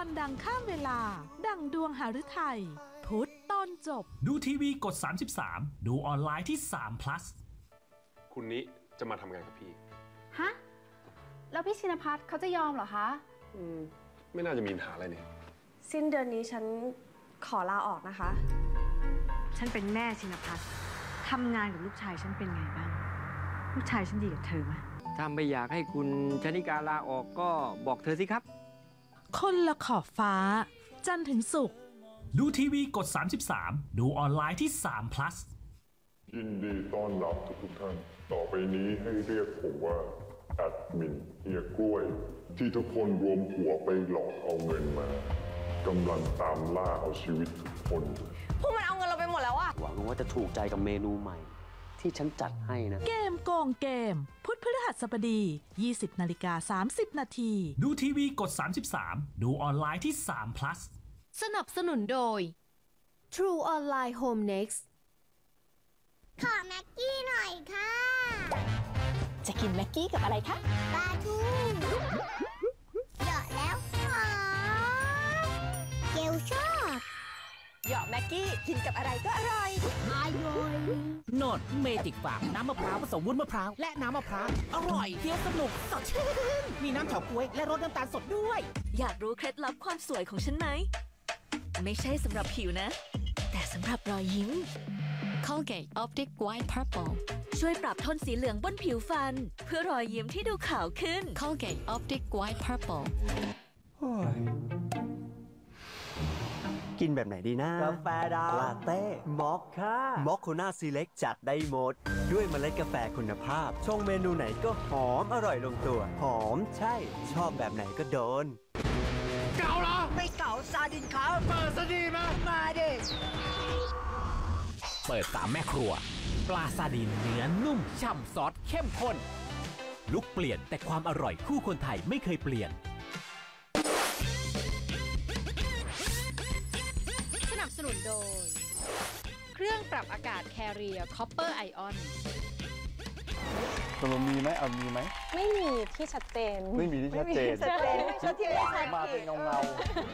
รดังข้ามเวลาดังดวงหฤทัยพุธตอนจบดูทีวีกด33ดูออนไลน์ที่3 plus คุณนี้จะมาทำงานกับพี่ฮะแล้วพี่ชินภัทรเขาจะยอมเหรอคะไม่น่าจะมีปัญหาอะไรนี่สิ้นเดือนนี้ฉันขอลาออกนะคะฉันเป็นแม่ชินภัทรทำงานกับลูกชายฉันเป็นไงบ้างลูกชายฉันดีกับเธอไหมถ้าไม่อยากให้คุณชนิการลาออกก็บอกเธอสิครับคนละขอบฟ้าจันทร์ถึงศุกร์ดูทีวีกด33ดูออนไลน์ที่3 plus ยินดีต้อนรับทุกท่านต่อไปนี้ให้เรียกผมว่าแอดมินเฮียกล้วยที่ทุกคนรวมหัวไปหลอกเอาเงินมากำลังตามล่าเอาชีวิตทุกคนพวกมันเอาเงินเราไปหมดแล้วอะหวังว่าจะถูกใจกับเมนูใหม่ที่ฉันจัดให้นะเกมโกงเกมพุธพฤหัสบดี 20:30 นาทีดูทีวีกด33ดูออนไลน์ที่3 plus สนับสนุนโดย True Online Home Next ขอแม็กกี้หน่อยค่ะจะกินแม็กกี้กับอะไรคะปลาทูเหยาะแล้วหอมเกลชอบเหยาะแม็กกี้กินกับอะไรก็อร่อยอร่อยโนดเมจิกฟาร์มน้ำมะพร้าวผสมวุ้นมะพร้าวและน้ำมะพร้าวอร่อยเคี้ยวสนุกสดชื่นมีน้ำเฉาก๊วยและรสน้ำตาลสดด้วยอยากรู้เคล็ดลับความสวยของฉันไหมไม่ใช่สำหรับผิวนะแต่สำหรับรอยยิ้ม Colgate Optic White Purple ช่วยปรับโทนสีเหลืองบนผิวฟันเพื่อรอยยิ้มที่ดูขาวขึ้น Colgate Optic White Purple กินแบบไหนดีนะกาแฟดำลาเต้มอคค่ามอคโคน่าซีเล็กจัดได้หมดด้วยเมล็ดกาแฟคุณภาพชงเมนูไหนก็หอมอร่อยลงตัวหอมใช่ชอบแบบไหนก็โดนเก่าเหรอไม่เก๋าซาดินครับเปิดซะดีมาดิเปิดตามแม่ครัวปลาซาดินเนื้อนุ่มฉ่ำซอสเข้มข้นลุกเปลี่ยนแต่ความอร่อยคู่คนไทยไม่เคยเปลี่ยนสนับสนุนโดยเครื่องปรับอากาศ Carrier Copper Ion ตกลงมีไหมมีไหมไม่มีที่ชัดเจนไม่มีที่ชัดเจนมาเป็นเงา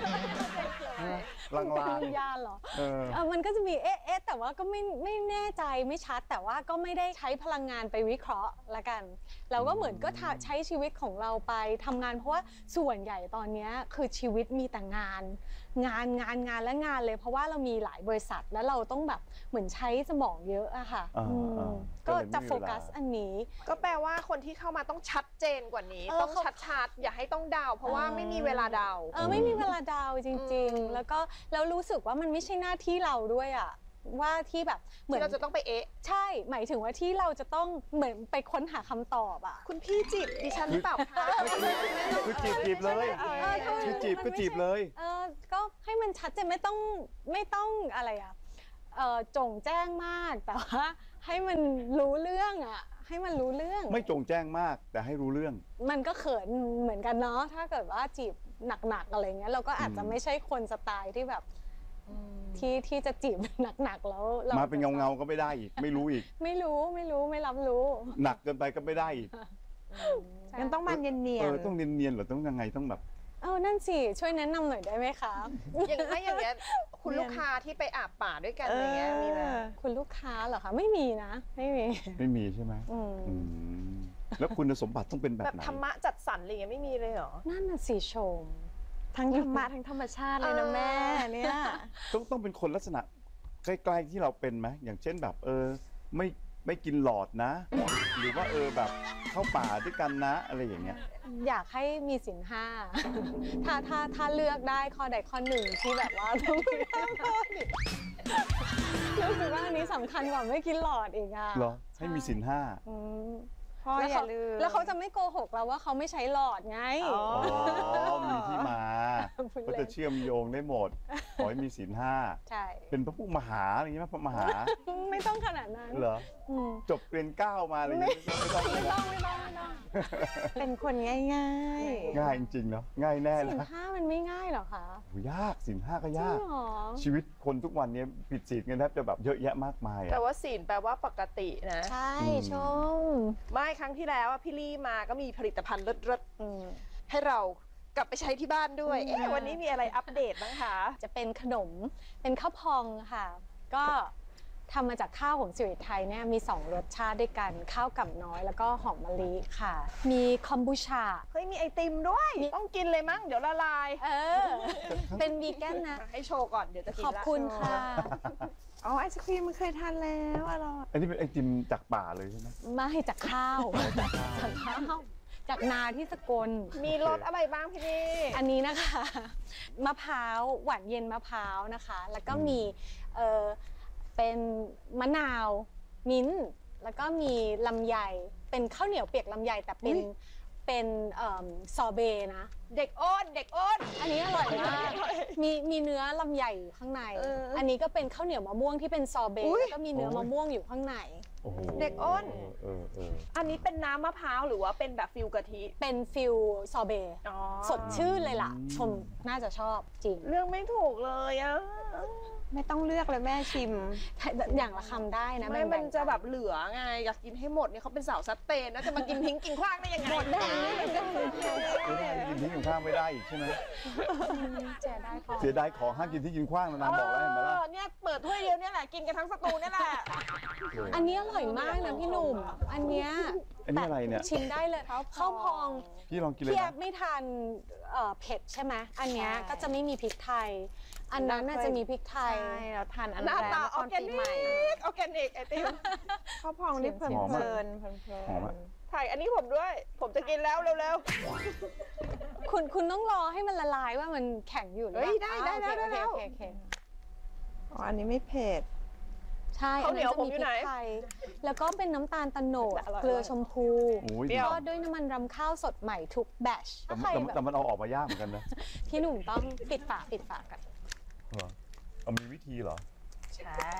ลางๆยาเหรอมันก็จะมีแต่ว่าก็ไม่แน่ใจไม่ชัดแต่ว่าก็ไม่ได้ใช้พลังงานไปวิเคราะห์ละกันเราก็เหมือนก็ใช้ชีวิตของเราไปทำงานเพราะว่าส่วนใหญ่ตอนนี้คือชีวิตมีแต่งานและงานเลยเพราะว่าเรามีหลายบริษัทแล้วเราต้องแบบเหมือนใช้สมองเยอะอะค่ะก็จะโฟกัสอันนี้ก็แปลว่าคนที่เข้ามาต้องชัดเจนกว่านี้ต้องชัดๆอย่าให้ต้องเดาเพราะว่าไม่มีเวลาเดาไม่มีเวลาเดาจริงๆแล้วรู้สึกว่ามันไม่ใช่หน้าที่เราด้วยอะว่าที่แบบเหมือนเราจะต้องไปใช่หมายถึงว่าที่เราจะต้องเหมือนไปค้นหาคำตอบอะคุณพี่จีบดิฉันหรือเปล่าคะคือจีบเลยคือจีบก็จีบเลยก็ให้มันชัดเจนไม่ต้องอะไรอะจงแจ้งมากแต่ว่าให้มันรู้เรื่องอะให้มันรู้เรื่องไม่จงแจ้งมากแต่ให้รู้เรื่องมันก็เขินเหมือนกันเนาะถ้าเกิดว่าจีบหนักๆอะไรเงี้ยเราก็อาจจะไม่ใช่คนสไตล์ที่แบบที่จะจีบหนักๆแล้วมาเป็นเงาก็ไม่ได้อีกไม่รู้อีกไม่รับรู้หนักเกินไปก็ไม่ได้อีกงั้นต้องมาเนียนต้องเนียนหรือต้องยังไงต้องแบบนั่นสิช่วยแนะนำหน่อยได้ไหมคะอย่างเงี้ยคุณลูกค้าที่ไปอาบป่าด้วยกันอย่างเงี้ยมีไหมคุณลูกค้าเหรอคะไม่มีนะไม่มีใช่ไหมแล้วคุณสมบัติต้องเป็นแบบไหนธรรมะจัดสรรอะไรเงี้ยไม่มีเลยเหรอนั่นน่ะสิชมทั้งธรรมะทั้งธรรมชาติเลยนะแม่เนี่ยต้องเป็นคนลักษณะใกล้ๆที่เราเป็นไหมอย่างเช่นแบบไม่กินหลอดนะหรือว่าแบบเข้าป่าด้วยกันนะอะไรอย่างเงี้ยอยากให้มีศีลห้าถ้าเลือกได้ข้อใดข้อหนึ่งที่แบบว่าต้องไม่ห้ามข้อดิรู้สึกว่าอันนี้สำคัญกว่าไม่กินหลอดอีกอ่ะเหรอให้มีศีลห้าแล้วเขาจะไม่โกหกเราว่าเขาไม่ใช้หลอดไงมีที่มาก็จะเชื่อมโยงได้หมดขอให้มีศีลห้าใช่เป็นพระผู้มหาอะไรอย่างเงี้ยพระมหาไม่ต้องขนาดนั้นเหรอจบเรียน9มาอะไรอย่างเงี้ยไม่ต้องเป็นคนง่ายจริงๆเนาะง่ายแน่เลยศีลห้ามันไม่ง่ายหรอคะยากศีลห้าก็ยากชีวิตคนทุกวันนี้ผิดศีลกันแทบจะแบบเยอะแยะมากมายแต่ว่าศีลแปลว่าปกตินะใช่ชมไม่ครั้งที่แล้วพี่ลี่มาก็มีผลิตภัณฑ์เลิศๆให้เรากลับไปใช้ที่บ้านด้วยวันนี้มีอะไรอัปเดตบ้างคะจะเป็นขนมเป็นข้าวพองค่ะ ก็ทำมาจากข้าวของสิริไทยเนี่ยมี2รสชาติด้วยกันข้าวกำน้อยแล้วก็หอมมะลิค่ะ มีคอมบูชาเฮ้ยมีไอติมด้วยต้องกินเลยมั้งเดี๋ยวละลายเป็นวีแกนนะให้โชว์ก่อนเดี๋ยวจะกินขอบคุณค่ะอ๋อไอศครีมมันเคยทานแล้วอร่อยอันนี้เป็นไอติมจากป่าเลยใช่ไหมไม่จากข้าวจากข้าวจากนาที่สกลมีรสอะไรบ้างพี่นี่อันนี้นะคะมะพร้าวหวานเย็นมะพร้าวนะคะแล้วก็มีเป็นมะนาวมิ้นท์แล้วก็มีลำไยเป็นข้าวเหนียวเปียกลำไยแต่เป็นซอเบนะเด็กอ้นอันนี้อร่อยมากมีเนื้อลำไยอยู่ข้างในอันนี้ก็เป็นข้าวเหนียวมะม่วงที่เป็นซอเบแล้วก็มีเนื้อมะม่วงอยู่ข้างในเด็กอ้นอันนี้เป็นน้ำมะพร้าวหรือว่าเป็นแบบฟิลกะทิเป็นฟิลซอเบสดชื่นเลยล่ะชมน่าจะชอบจริงเรื่องไม่ถูกเลยอะไม่ต้องเลือกเลยแม่ชิมอย่างละคำได้นะไม่มันจะแบบเหลือไงอยากกินให้หมดเนี่ยเขาเป็นสาวซัดเตนแล้วจะมากินทิ้งกินขว้างได้ยังไงหมดได้กินทิ้งกินขว้างไม่ได้อีกใช่ไหมเสียดายของห้ามกินที่กินขว้างนะบอกแล้วเห็นไหมล่ะเนี่ยเปิดถ้วยเดียวเนี่ยแหละกินกันทั้งสตูนี่แหละอันนี้อร่อยมากนะพี่หนุ่มอันนี้อะไรเนี่ยชิมได้เลยข้าวพองพี่ลองกินเลยพี่ไม่ทานเผ็ดใช่ไหมอันนี้ก็จะไม่มีพริกไทยอันนั้นน่าจะมีพริกไทยเราทานอันหน้าตาออร์แกนิกไอติมข้าวพองนี่เพลินถ่ายอันนี้ผมด้วยผมจะกินแล้วเร็วๆคุณต้องรอให้มันละลายว่ามันแข็งอยู่ได้อ๋ออันนี้ไม่เผ็ดใช่ข้าวเหนียวผมอยู่ไหนแล้วก็เป็นน้ำตาลตะโนดเกลือชมพูทอดด้วยน้ำมันรำข้าวสดใหม่ทุกแบชแต่มันเอาออกมายากเหมือนกันนะพี่หนุ่มต้องปิดฝากันมีวิธีเหรอใช่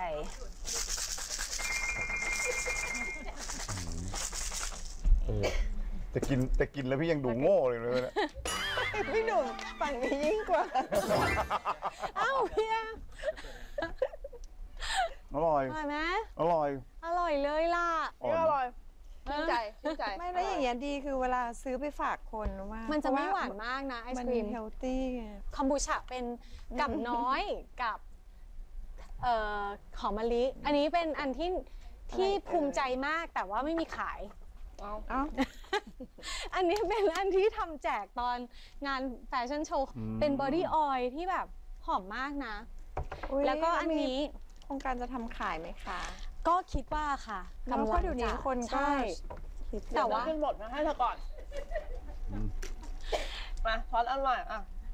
แต่กินแล้วพี่ยังดูโง่เลยนะพี่หนุ่มฝั่งนี้ยิ่งกว่าอ้าวพี่อร่อยไหมอร่อยเลยล่ะอร่อยชื่นใจไม่แล้วอย่างเงี้ยดีคือเวลาซื้อไปฝากคนว่ามันจะไม่หวานมากนะไอศกรีมเฮลตี้คอมบูชาเป็นกับน้อยกับหอมมะลิอันนี้เป็นอันที่ภูมิใจมากแต่ว่าไม่มีขายอันนี้เป็นอันที่ทำแจกตอนงานแฟชั่นโชว์เป็นบอดี้ออยล์ที่แบบหอมมากนะแล้วก็อันนี้โครงการจะทำขายไหมคะก็คิดว่าค่ะกำลังเดี๋ยวนี้คนก็แต่ว่าขึ้นหมดนะให้เธอก่อนมาช้อนอร่อย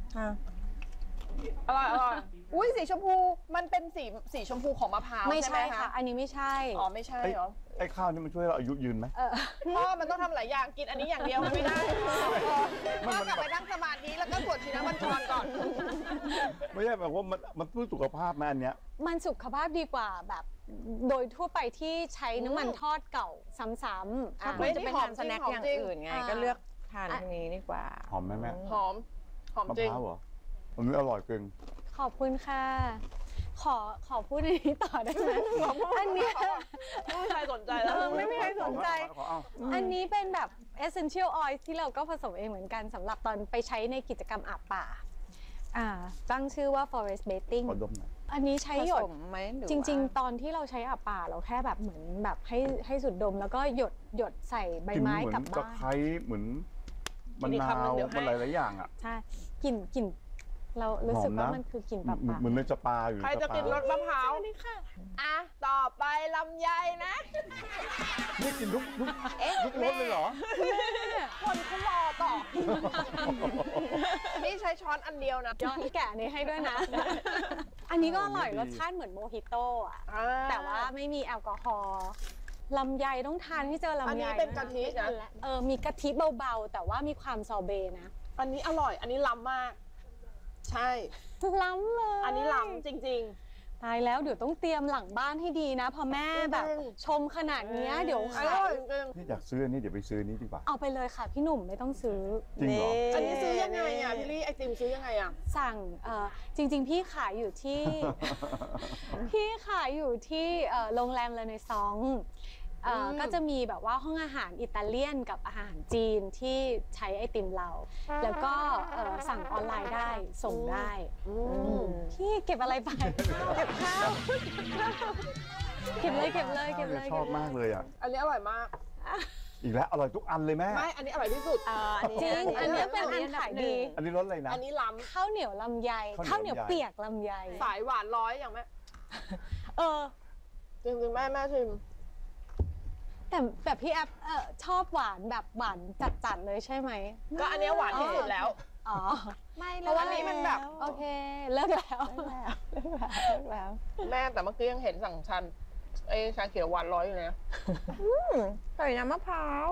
อร่อยอุ้ยสีชมพูมันเป็นสีชมพูของมะพร้าวไม่ใช่ค่ะอันนี้ไม่ใช่อ๋อไม่ใช่เหรอไอ้ข้าวนี่มันช่วยเราอายุยืนไหมพ่อมันต้องทำหลายอย่างกินอันนี้อย่างเดียวมันไม่ได้พ่อกลับไปนั่งสมาธิแล้วก็สวดชีนบัญชรก่อนไม่ใช่แบบว่ามันเพื่อสุขภาพไหมอันเนี้ยมันสุขภาพดีกว่าแบบโดยทั่วไปที่ใช้น้ำมันทอดเก่าซ้ำๆไม่จะไปทานสแน็คอย่างอื่นไงก็เลือกทานตรงนี้ดีกว่าหอมไหมแม่หอมจริงมะพร้าวเหรอมันอร่อยเกินขอบคุณค่ะขอพูดอันนี้ต่อได้ไหมอันนี้ไม่มีใครสนใจแล้วไม่มีใครสนใจอันนี้เป็นแบบ essential oil ที่เราก็ผสมเองเหมือนกันสำหรับตอนไปใช้ในกิจกรรมอาบป่าตั้งชื่อว่า forest bathing อันนี้ใช้หยดจริงๆตอนที่เราใช้อาบป่าเราแค่แบบเหมือนแบบให้สูดดมแล้วก็หยดใส่ใบไม้กับบ้านตะไคร้เหมือนมะนาวมันหลายๆอย่างอ่ะใช่กลิ่นเรารู้สึกว่ามันคือกลิ่นปลาเหมือนในสปาอยู่ใครจะกินรสมะพร้าวนี่ค่ะต่อไปลำไยนะนี่กินทุกรสเลยเหรอคนเขารอต่อนี่ใช้ช้อนอันเดียวนะย้อนแกะนี้ให้ด้วยนะอันนี้ก็อร่อยรสชาติเหมือนโมฮิโต้อะแต่ว่าไม่มีแอลกอฮอล์ลำไยต้องทานให้เจอลำไยอันนี้เป็นกะทินะมีกะทิเบาๆแต่ว่ามีความซอเบนะอันนี้อร่อยอันนี้ล้ำมากใช่ล้ำเลยอันนี้ล้ำจริงๆตายแล้วเดี๋ยวต้องเตรียมหลังบ้านให้ดีนะพอแม่แบบชมขนาดนี้เดี๋ยวขายนี่อยากซื้ออันนี้เดี๋ยวไปซื้อนี้ดีกว่าเอาไปเลยค่ะพี่หนุ่มไม่ต้องซื้อจริงเหรออันนี้ซื้อยังไงอ่ะพี่ลี่ไอติมซื้อยังไงอ่ะสั่งจริงๆพี่ขายอยู่ที่โรงแรมเลเนซองก็จะมีแบบว่าห้องอาหารอิตาเลียนกับอาหารจีนที่ใช้ไอติมเรา แล้วก็สั่งออนไลน์ได้ส่งได้พี่เก็บอะไรไปเก็บข้าวเก็บเลยชอบมากเลยอ่ะอันนี้อร่อยมากอีกแล้วอร่อยทุกอันเลยแม่ไม่อันนี้อร่อยที่สุดจริงอันนี้เป็นอันขายดีอันนี้รสอะไรนะอันนี้ล้ำข้าวเหนียวลำไยข้าวเหนียวเปียกลำไยสายหวานร้อยอย่างแม่ จริงๆแม่ชิมแต่พี่แอฟชอบหวานแบบหวานจัดๆเลยใช่ไหมก็อันนี้หวานที่สุดแล้วอ๋อไม่เพราะวันนี้มันแบบโอเคเลิกแล้วแม่แต่เมื่อกี้ยังเห็นสั่งชันชาเขียวหวานร้อยอยู่เลยนะใส่น้ำมะพร้าว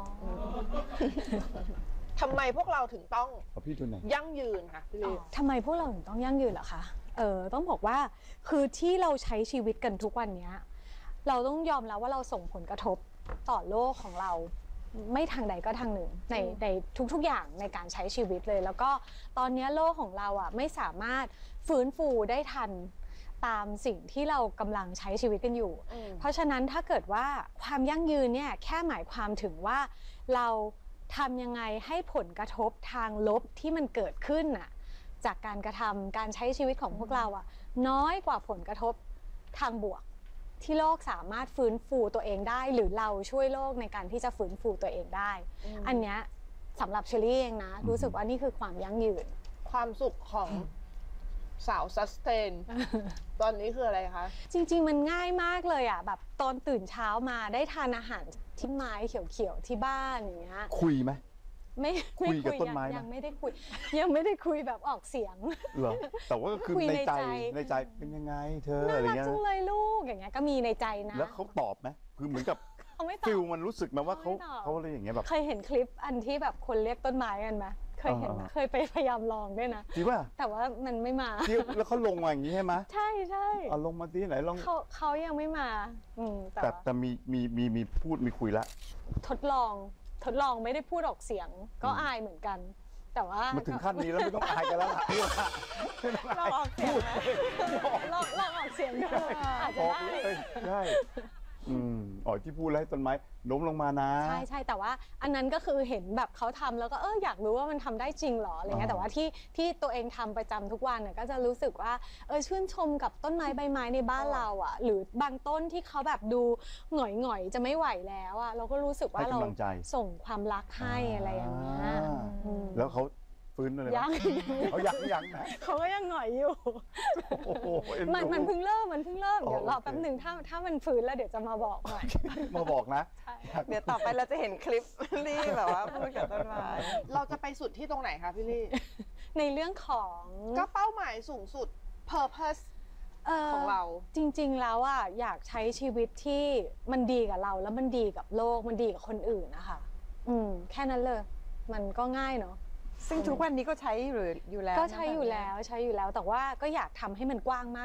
ทำไมพวกเราถึงต้องยั่งยืนคะพี่ลีทำไมพวกเราถึงต้องยั่งยืนเหรอคะต้องบอกว่าคือที่เราใช้ชีวิตกันทุกวันนี้เราต้องยอมรับว่าเราส่งผลกระทบต่อโลกของเราไม่ทางใดก็ทางหนึ่งในทุกๆอย่างในการใช้ชีวิตเลยแล้วก็ตอนนี้โลกของเราอ่ะไม่สามารถฟื้นฟูได้ทันตามสิ่งที่เรากำลังใช้ชีวิตกันอยู่เพราะฉะนั้นถ้าเกิดว่าความยั่งยืนเนี่ยแค่หมายความถึงว่าเราทำยังไงให้ผลกระทบทางลบที่มันเกิดขึ้นน่ะจากการกระทำการใช้ชีวิตของพวกเราอ่ะน้อยกว่าผลกระทบทางบวกที่โลกสามารถฟื้นฟูตัวเองได้หรือเราช่วยโลกในการที่จะฟื้นฟูตัวเองได้อันเนี้ยสำหรับเชอรี่เองนะรู้สึกว่านี่คือความยั่งยืนความสุขของสาวซัสเทนตอนนี้คืออะไรคะจริงๆมันง่ายมากเลยอ่ะแบบตอนตื่นเช้ามาได้ทานอาหารที่ไม้เขียวๆที่บ้านอย่างเงี้ยคุยไหมไม่คุยกับต้นไม้ยังไม่ได้คุยแบบออกเสียงเหรอแต่ว่าก็คือในใจเป็นยังไงเธออะไรเงี้ยน่ารักจังเลยลูกอย่างเงี้ยก็มีในใจนะแล้วเขาตอบไหมคือเหมือนกับฟิลมันรู้สึกไหมว่าเขาอะไรอย่างเงี้ยแบบเคยเห็นคลิปอันที่แบบคนเรียกต้นไม้กันไหมเคยเห็นเคยไปพยายามลองด้วยนะจริงป่ะแต่ว่ามันไม่มาแล้วเขาลงมาอย่างนี้ใช่ไหมใช่ลงมาที่ไหนลองเขายังไม่มาแต่มีพูดมีคุยละทดลองไม่ได้พูดออกเสียงก็อายเหมือนกันแต่ว่ามาถึงขั้นนี้แล้วไม่ต้องอายกันแล้วล่ะลองออกเสียงลองออกเสียงด้วยอาจจะได้ที่พูดแล้วต้นไม้ล้มลงมานะใช่แต่ว่าอันนั้นก็คือเห็นแบบเขาทำแล้วก็อยากรู้ว่ามันทำได้จริงหรออะไรเงี้ยแต่ว่าที่ตัวเองทำประจำทุกวันเนี่ยก็จะรู้สึกว่าชื่นชมกับต้นไม้ใบไม้ในบ้านเราอ่ะหรือบางต้นที่เขาแบบดูหงอยจะไม่ไหวแล้วอ่ะเราก็รู้สึกว่าเราส่งความรักให้อะไรอย่างเงี้ยแล้วเขาฟื้นเลยเขายังนะเขาก็ยังหงอยอยู่มันเพิ่งเริ่มเดี๋ยวรอแป๊บนึงถ้ามันฟื้นแล้วเดี๋ยวจะมาบอกหน่อยมาบอกนะเดี๋ยวต่อไปเราจะเห็นคลิปลี่แบบว่าพูดกับต้นไม้เราจะไปสุดที่ตรงไหนคะพี่ลี่ในเรื่องของก็เป้าหมายสูงสุด purpose ของเราจริงๆแล้วอ่ะอยากใช้ชีวิตที่มันดีกับเราแล้วมันดีกับโลกมันดีกับคนอื่นนะคะแค่นั้นเลยมันก็ง่ายเนาะซึ่งทุกวันนี้ก็ใช้อยู่แล้วก็ใช้อยู่แล้วแต่ว่าก็อยากทำให้มันกว้างมาก